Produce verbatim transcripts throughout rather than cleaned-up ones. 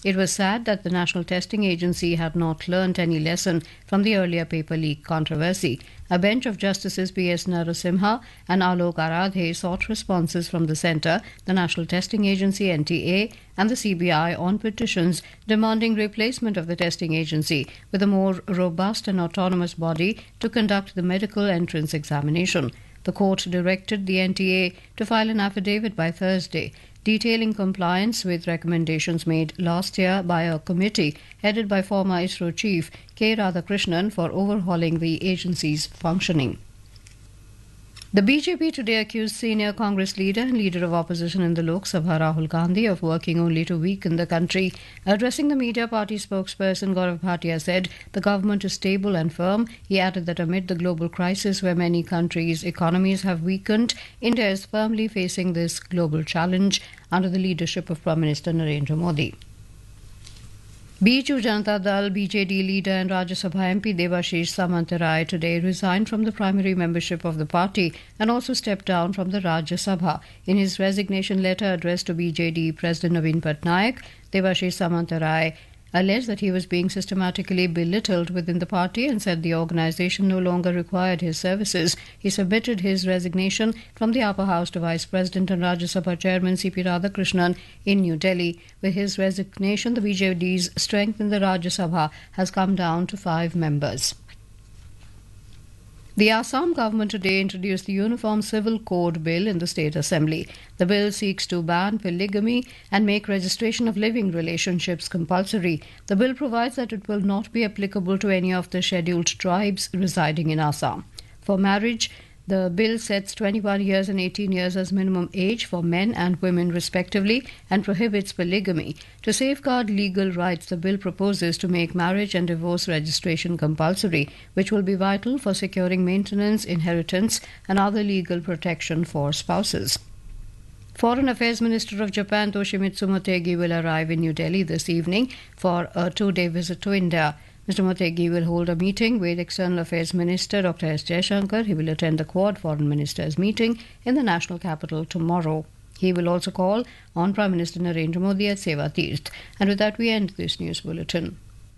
It was sad that the National Testing Agency had not learnt any lesson from the earlier paper leak controversy. A bench of Justices B S Narasimha and Alok Aradhe sought responses from the Centre, the National Testing Agency N T A, and the C B I on petitions demanding replacement of the testing agency with a more robust and autonomous body to conduct the medical entrance examination. The court directed the N T A to file an affidavit by Thursday detailing compliance with recommendations made last year by a committee headed by former ISRO chief K. Radhakrishnan for overhauling the agency's functioning. The B J P today accused senior Congress leader and leader of opposition in the Lok Sabha, Rahul Gandhi, of working only to weaken the country. Addressing the media, party spokesperson Gaurav Bhatia said the government is stable and firm. He added that amid the global crisis where many countries' economies have weakened, India is firmly facing this global challenge under the leadership of Prime Minister Narendra Modi. Biju Janata Dal B J D leader and Rajya Sabha M P Debashish Samantarai today resigned from the primary membership of the party and also stepped down from the Rajya Sabha. In his resignation letter addressed to B J D President Naveen Patnaik, Debashish Samantarai alleged that he was being systematically belittled within the party and said the organisation no longer required his services. He submitted his resignation from the upper house to Vice President and Rajya Sabha Chairman C P Radhakrishnan in New Delhi. With his resignation, the B J D's strength in the Rajya Sabha has come down to five members. The Assam government today introduced the Uniform Civil Code Bill in the State Assembly. The bill seeks to ban polygamy and make registration of living relationships compulsory. The bill provides that it will not be applicable to any of the scheduled tribes residing in Assam. For marriage, the bill sets twenty-one years and eighteen years as minimum age for men and women respectively and prohibits polygamy. To safeguard legal rights, the bill proposes to make marriage and divorce registration compulsory, which will be vital for securing maintenance, inheritance and other legal protection for spouses. Foreign Affairs Minister of Japan Toshimitsu Motegi will arrive in New Delhi this evening for a two-day visit to India. Mister Motegi will hold a meeting with External Affairs Minister Doctor S. Jaishankar. He will attend the Quad Foreign Ministers meeting in the national capital tomorrow. He will also call on Prime Minister Narendra Modi at Seva Tirth. And with that, we end this news bulletin.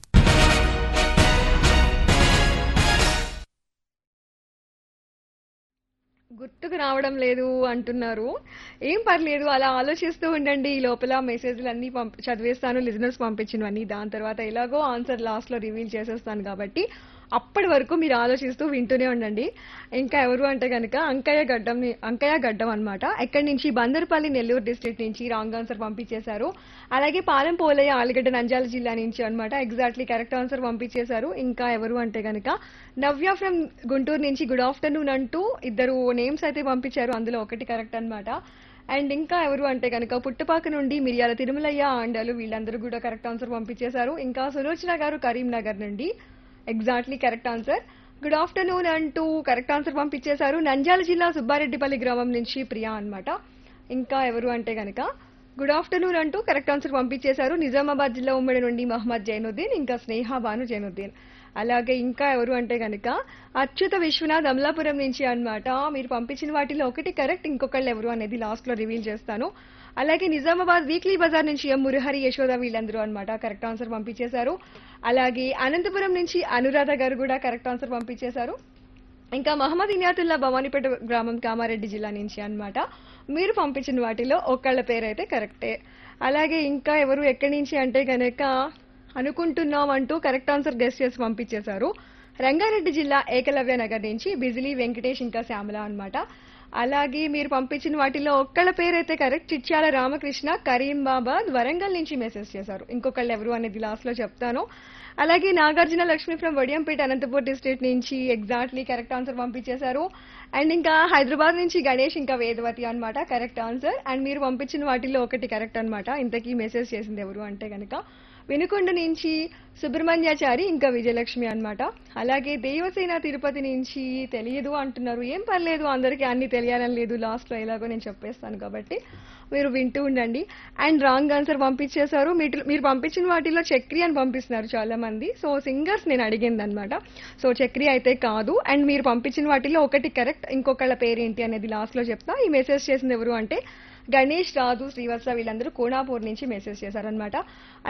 గుర్తుకు రావడం లేదు అంటున్నారు. ఏం పర్లేదు, అలా ఆలోచిస్తూ ఉండండి. ఈ లోపల మెసేజ్లు అన్ని చదివేస్తాను, లిజనర్స్ పంపించినవన్నీ. దాని తర్వాత ఎలాగో ఆన్సర్ లాస్ట్ లో రివీల్ చేసేస్తాను కాబట్టి అప్పటి వరకు మీరు ఆలోచిస్తూ వింటూనే ఉండండి. ఇంకా ఎవరు అంటే కనుక అంకయ్య గడ్డం అంకయ్య గడ్డం అనమాట. ఎక్కడి నుంచి బందర్పల్లి నెల్లూరు డిస్ట్రిక్ట్ నుంచి రాంగ్ ఆన్సర్ పంపించేశారు. అలాగే పాలెం పోలయ్య ఆలిగడ్డ నంద్యాల జిల్లా నుంచి అనమాట. ఎగ్జాక్ట్లీ కరెక్ట్ ఆన్సర్ పంపించేశారు. ఇంకా ఎవరు అంటే కనుక నవ్య ఫ్రమ్ గుంటూరు నుంచి గుడ్ ఆఫ్టర్నూన్ అంటూ ఇద్దరు నేమ్స్ అయితే పంపించారు. అందులో ఒకటి కరెక్ట్ అనమాట. అండ్ ఇంకా ఎవరు అంటే కనుక పుట్టపాక నుండి మిరియాల తిరుమలయ్య ఆండాలు, వీళ్ళందరూ కూడా కరెక్ట్ ఆన్సర్ పంపించేశారు. ఇంకా సులోచన గారు కరీంనగర్ నుండి exactly correct answer. Good afternoon అంటూ కరెక్ట్ ఆన్సర్ పంపించేశారు. నంద్యాల జిల్లా సుబ్బారెడ్డిపల్లి గ్రామం నుంచి ప్రియా అన్నమాట. ఇంకా ఎవరు అంటే కనుక గుడ్ ఆఫ్టర్నూన్ అంటూ కరెక్ట్ ఆన్సర్ పంపించేశారు. నిజామాబాద్ జిల్లా ఉమ్మడి నుండి మహమ్మద్ జైనుద్దీన్, ఇంకా స్నేహ బాను జైనుద్దీన్. అలాగే ఇంకా ఎవరు అంటే కనుక అచ్యుత విశ్వనాథ్ అమలాపురం నుంచి అన్నమాట. మీరు పంపించిన వాటిలో ఒకటి కరెక్ట్, ఇంకొకళ్ళు ఎవరు అనేది లాస్ట్ లో రివీల్ చేస్తాను. అలాగే నిజామాబాద్ వీక్లీ బజార్ నుంచి ఎం మురహరి యశోద వీళ్ళందరూ అనమాట కరెక్ట్ ఆన్సర్ పంపించేశారు. అలాగే అనంతపురం నుంచి అనురాధ గారు కూడా కరెక్ట్ ఆన్సర్ పంపించేశారు. ఇంకా మహమ్మద్ ఇనియాతుల్లా భవానీపేట గ్రామం కామారెడ్డి జిల్లా నుంచి అన్నమాట. మీరు పంపించిన వాటిలో ఒకళ్ళ పేరైతే కరెక్టే. అలాగే ఇంకా ఎవరు ఎక్కడి నుంచి అంటే కనుక అనుకుంటున్నాం అంటూ కరెక్ట్ ఆన్సర్ గెస్ట్ చేసి పంపించేశారు. రంగారెడ్డి జిల్లా ఏకలవ్య నగర్ నుంచి బిజిలీ వెంకటేష్ ఇంకా శ్యామల అన్నమాట. అలాగే మీరు పంపించిన వాటిలో ఒక్కళ్ళ పేరైతే కరెక్ట్, చిట్యాల రామకృష్ణ కరీంబాబాద్ వరంగల్ నుంచి మెసేజ్ చేశారు. ఇంకొకళ్ళు ఎవరు అనేది లాస్ట్ లో చెప్తాను. అలాగే నాగార్జున లక్ష్మి ఫ్రమ్ వడియంపేట అనంతపూర్ డిస్ట్రిక్ట్ నుంచి ఎగ్జాక్ట్లీ కరెక్ట్ ఆన్సర్ పంపించేశారు. అండ్ ఇంకా హైదరాబాద్ నుంచి గణేష్ ఇంకా వేదవతి అన్నమాట కరెక్ట్ ఆన్సర్. అండ్ మీరు పంపించిన వాటిల్లో ఒకటి కరెక్ట్ అనమాట. ఇంతకీ మెసేజ్ చేసింది ఎవరు అంటే కనుక వినుకొండ నుంచి సుబ్రహ్మణ్యాచారి ఇంకా విజయలక్ష్మి అన్నమాట. అలాగే దేవసేన తిరుపతి నుంచి తెలియదు అంటున్నారు. ఏం పర్లేదు, అందరికీ అన్ని తెలియాలని లేదు, లాస్ట్ లో ఎలాగో నేను చెప్పేస్తాను కాబట్టి మీరు వింటూ ఉండండి. అండ్ రాంగ్ ఆన్సర్ పంపించేశారు. మీరు పంపించిన వాటిలో చక్రి అని పంపిస్తున్నారు చాలా మంది. సో సింగర్స్ నేను అడిగింది అనమాట. సో చక్రి అయితే కాదు. అండ్ మీరు పంపించిన వాటిలో ఒకటి కరెక్ట్, ఇంకొకళ్ళ పేరేంటి అనేది లాస్ట్ లో చెప్తా. ఈ మెసేజ్ చేసింది ఎవరు అంటే గణేష్, రాజు, శ్రీవత్స వీళ్ళందరూ కోనాపూర్ నుంచి మెసేజ్ చేశారనమాట.